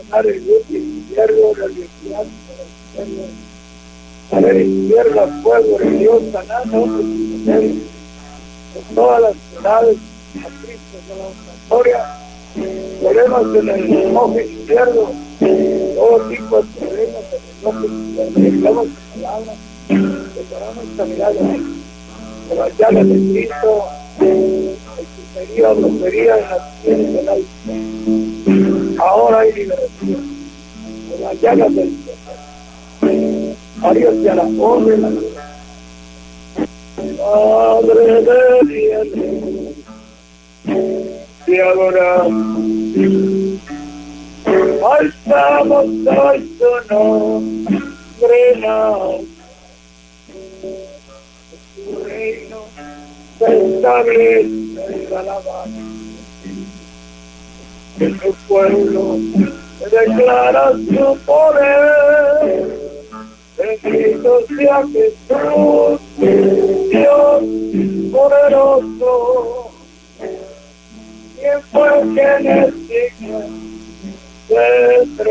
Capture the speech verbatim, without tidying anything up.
sanar el último infierno, religioso, para el infierno, fuego de Dios, sanando en todas las ciudades, a Cristo de la oratoria. Oremos en el enoje izquierdo, todo tipo de problemas en el enoje izquierdo, declaramos la palabra, declaramos sanidad de las llagas de Cristo, hechicería, brujería en las tierras del aire. Ahora hay liberación, de las llagas del cielo. Adiós y a la pobre, la Padre de Dios, te adoramos. Alzamos hoy tu nombre, no. Tu reino se establece en la alabanza. En tu pueblo se declara su poder. Bendito sea Jesús, Dios poderoso. ¿Quién fue que en el siglo se